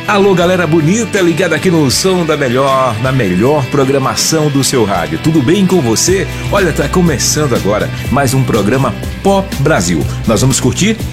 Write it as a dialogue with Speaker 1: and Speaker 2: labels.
Speaker 1: Alô, galera bonita, ligada aqui no som da melhor, na melhor programação do seu rádio. Tudo bem com você? Olha, tá começando agora mais um programa Pop Brasil. Nós vamos curtir